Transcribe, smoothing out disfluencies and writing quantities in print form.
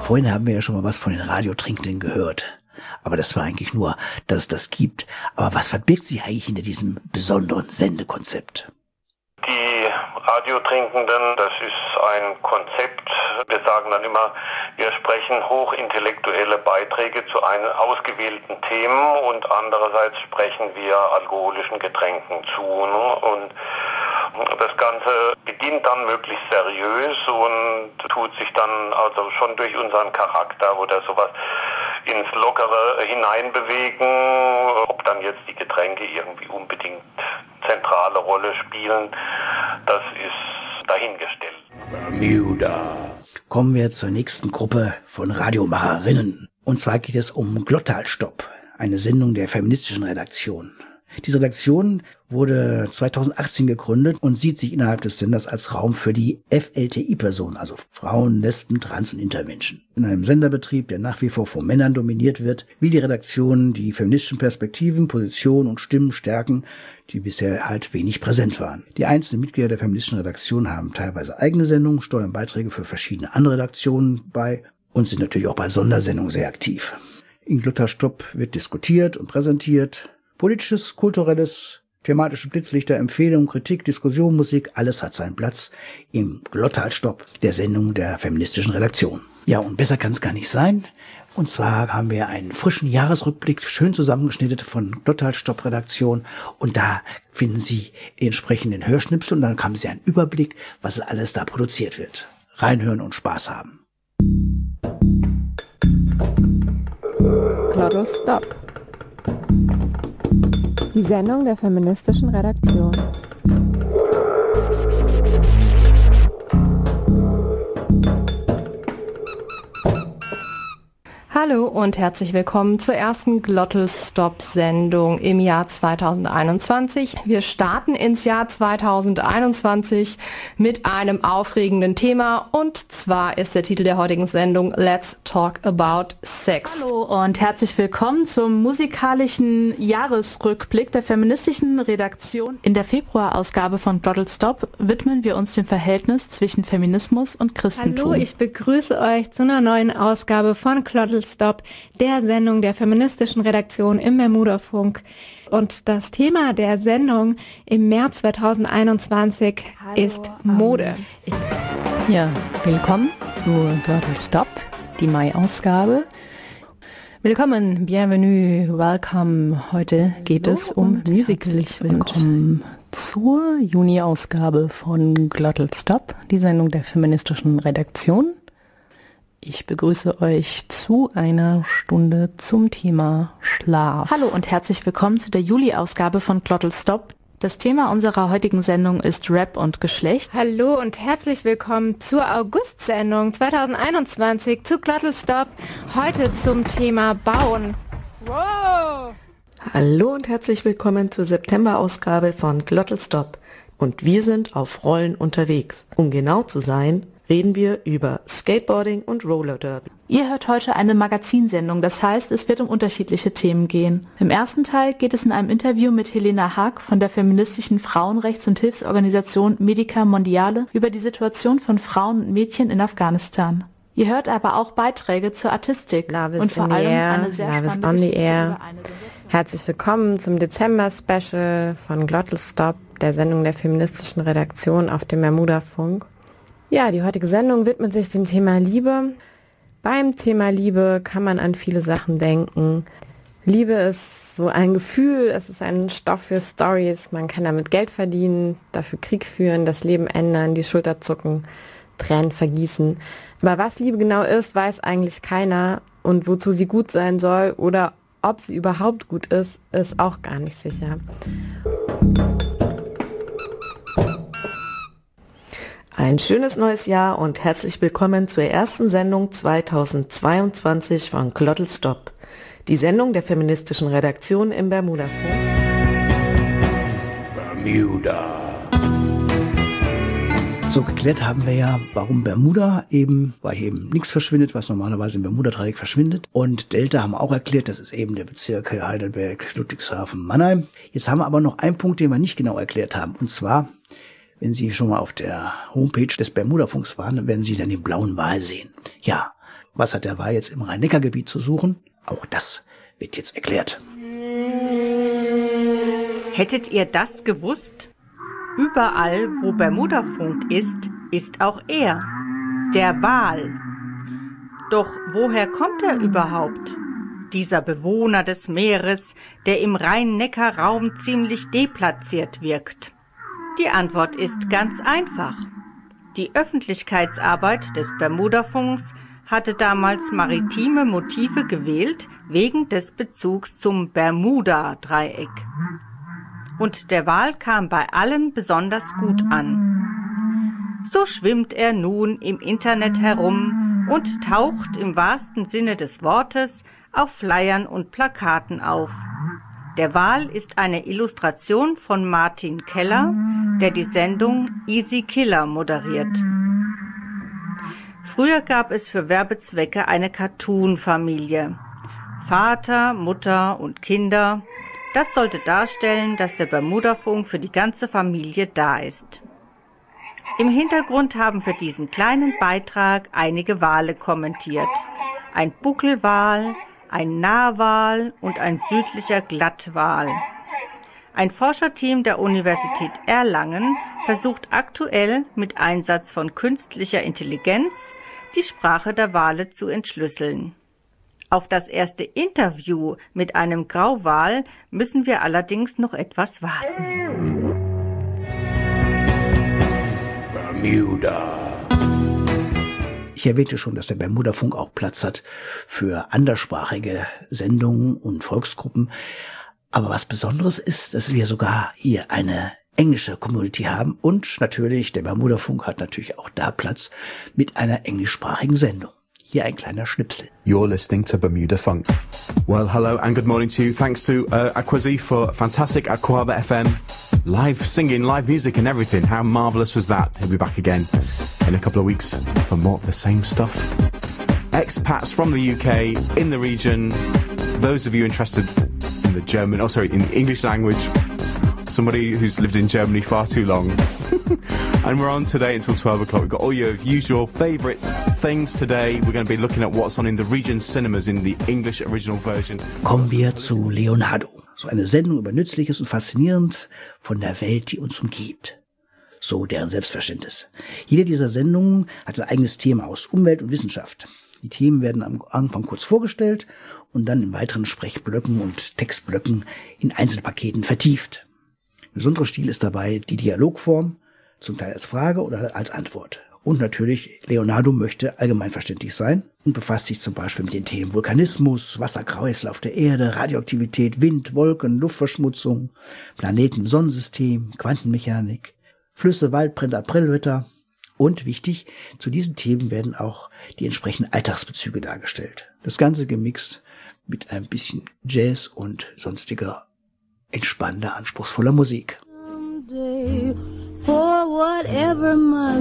Vorhin haben wir ja schon mal was von den Radiotrinkenden gehört. Aber das war eigentlich nur, dass es das gibt. Aber was verbirgt sich eigentlich hinter diesem besonderen Sendekonzept? Die Radiotrinkenden, das ist ein Konzept. Wir sagen dann immer, wir sprechen hochintellektuelle Beiträge zu ausgewählten Themen und andererseits sprechen wir alkoholischen Getränken zu. Und das Ganze beginnt dann möglichst seriös und tut sich dann also schon durch unseren Charakter oder sowas ins Lockere hineinbewegen. Ob dann jetzt die Getränke irgendwie unbedingt zentrale Rolle spielen, das ist dahingestellt. Bermuda. Kommen wir zur nächsten Gruppe von Radiomacherinnen. Und zwar geht es um Glottalstopp, eine Sendung der feministischen Redaktion. Diese Redaktion wurde 2018 gegründet und sieht sich innerhalb des Senders als Raum für die FLTI-Personen, also Frauen, Lesben, Trans- und Intermenschen. In einem Senderbetrieb, der nach wie vor von Männern dominiert wird, will die Redaktion die feministischen Perspektiven, Positionen und Stimmen stärken, die bisher halt wenig präsent waren. Die einzelnen Mitglieder der feministischen Redaktion haben teilweise eigene Sendungen, steuern Beiträge für verschiedene andere Redaktionen bei und sind natürlich auch bei Sondersendungen sehr aktiv. In Glottalstopp wird diskutiert und präsentiert. Politisches, kulturelles, thematische Blitzlichter, Empfehlungen, Kritik, Diskussion, Musik, alles hat seinen Platz im Glottalstopp, der Sendung der feministischen Redaktion. Ja, und besser kann es gar nicht sein. Und zwar haben wir einen frischen Jahresrückblick, schön zusammengeschnitten von Glottalstopp-Redaktion. Und da finden Sie entsprechenden Hörschnipsel und dann haben Sie einen Überblick, was alles da produziert wird. Reinhören und Spaß haben. Glottalstopp. Die Sendung der feministischen Redaktion. Hallo und herzlich willkommen zur ersten Glottalstopp-Sendung im Jahr 2021. Wir starten ins Jahr 2021 mit einem aufregenden Thema und zwar ist der Titel der heutigen Sendung Let's Talk About Sex. Hallo und herzlich willkommen zum musikalischen Jahresrückblick der feministischen Redaktion. In der Februarausgabe von Glottalstopp widmen wir uns dem Verhältnis zwischen Feminismus und Christentum. Hallo, ich begrüße euch zu einer neuen Ausgabe von Glottalstopp, der Sendung der feministischen Redaktion im Bermudafunk. Und das Thema der Sendung im März 2021 ist Mode. Ja, willkommen zu Glottalstopp, die Mai-Ausgabe. Willkommen, bienvenue, welcome. Heute geht es um Musicals. Willkommen zur Juni-Ausgabe von Glottalstopp, die Sendung der feministischen Redaktion. Ich begrüße euch zu einer Stunde zum Thema Schlaf. Hallo und herzlich willkommen zu der Juli-Ausgabe von Glottalstopp. Das Thema unserer heutigen Sendung ist Rap und Geschlecht. Hallo und herzlich willkommen zur August-Sendung 2021 zu Glottalstopp. Heute zum Thema Bauen. Wow! Hallo und herzlich willkommen zur September-Ausgabe von Glottalstopp. Und wir sind auf Rollen unterwegs. Um genau zu sein, reden wir über Skateboarding und Roller Derby. Ihr hört heute eine Magazinsendung, das heißt, es wird um unterschiedliche Themen gehen. Im ersten Teil geht es in einem Interview mit Helena Haag von der feministischen Frauenrechts- und Hilfsorganisation Medica Mondiale über die Situation von Frauen und Mädchen in Afghanistan. Ihr hört aber auch Beiträge zur Artistik und vor allem eine sehr spannende Geschichte über eine Sensation. Herzlich willkommen zum Dezember-Special von Glottalstopp, der Sendung der feministischen Redaktion auf dem Bermudafunk. Ja, die heutige Sendung widmet sich dem Thema Liebe. Beim Thema Liebe kann man an viele Sachen denken. Liebe ist so ein Gefühl, es ist ein Stoff für Stories. Man kann damit Geld verdienen, dafür Krieg führen, das Leben ändern, die Schulter zucken, Tränen vergießen. Aber was Liebe genau ist, weiß eigentlich keiner. Und wozu sie gut sein soll oder ob sie überhaupt gut ist, ist auch gar nicht sicher. Ein schönes neues Jahr und herzlich willkommen zur ersten Sendung 2022 von Glottalstopp, die Sendung der feministischen Redaktion im Bermudafunk. Bermuda. So, geklärt haben wir ja, warum Bermuda eben, weil hier eben nichts verschwindet, was normalerweise im Bermuda-Dreieck verschwindet. Und Delta haben wir auch erklärt, das ist eben der Bezirk Heidelberg, Ludwigshafen, Mannheim. Jetzt haben wir aber noch einen Punkt, den wir nicht genau erklärt haben, und zwar, wenn Sie schon mal auf der Homepage des Bermudafunks waren, dann werden Sie dann den blauen Wal sehen. Ja, Was hat der Wal jetzt im Rhein-Neckar-Gebiet zu suchen? Auch das wird jetzt erklärt. Hättet ihr das gewusst? Überall, wo Bermudafunk ist, ist auch er, der Wal. Doch woher kommt er überhaupt? Dieser Bewohner des Meeres, der im Rhein-Neckar-Raum ziemlich deplatziert wirkt. Die Antwort ist ganz einfach. Die Öffentlichkeitsarbeit des Bermudafunks hatte damals maritime Motive gewählt, wegen des Bezugs zum Bermuda-Dreieck. Und der Wal kam bei allen besonders gut an. So schwimmt er nun im Internet herum und taucht im wahrsten Sinne des Wortes auf Flyern und Plakaten auf. Der Wal ist eine Illustration von Martin Keller, der die Sendung Easy Killer moderiert. Früher gab es für Werbezwecke eine Cartoon-Familie. Vater, Mutter und Kinder. Das sollte darstellen, dass der Bermudafunk für die ganze Familie da ist. Im Hintergrund haben für diesen kleinen Beitrag einige Wale kommentiert. Ein Buckelwal, ein Narwal und ein südlicher Glattwal. Ein Forscherteam der Universität Erlangen versucht aktuell mit Einsatz von künstlicher Intelligenz die Sprache der Wale zu entschlüsseln. Auf das erste Interview mit einem Grauwal müssen wir allerdings noch etwas warten. Bermuda. Ich erwähnte schon, dass der Bermudafunk auch Platz hat für anderssprachige Sendungen und Volksgruppen. Aber was Besonderes ist, dass wir sogar hier eine englische Community haben. Und natürlich, der Bermudafunk hat natürlich auch da Platz mit einer englischsprachigen Sendung. Hier ein kleiner Schnipsel. You're listening to Bermuda Funk. Well, hello and good morning to you. Thanks to Aquazi for fantastic Aquaba FM. Live singing, live music and everything. How marvellous was that? He'll be back again in a couple of weeks for more of the same stuff. Expats from the UK, in the region. Those of you interested in the German, in the English language. Somebody who's lived in Germany far too long. And we're on today until 12 o'clock. We've got all your usual favourite things today. We're going to be looking at what's on in the region cinemas in the English original version. Kommen wir zu Leonardo. So eine Sendung über Nützliches und faszinierend von der Welt, die uns umgibt. So deren Selbstverständnis. Jede dieser Sendungen hat ein eigenes Thema aus Umwelt und Wissenschaft. Die Themen werden am Anfang kurz vorgestellt und dann in weiteren Sprechblöcken und Textblöcken in Einzelpaketen vertieft. Besonderer Stil ist dabei die Dialogform, zum Teil als Frage oder als Antwort. Und natürlich, Leonardo möchte allgemeinverständlich sein und befasst sich zum Beispiel mit den Themen Vulkanismus, Wasserkreislauf der Erde, Radioaktivität, Wind, Wolken, Luftverschmutzung, Planeten, Sonnensystem, Quantenmechanik, Flüsse, Waldbrände, Aprilwetter. Und wichtig, zu diesen Themen werden auch die entsprechenden Alltagsbezüge dargestellt. Das Ganze gemixt mit ein bisschen Jazz und sonstiger entspannender, anspruchsvoller Musik. For whatever my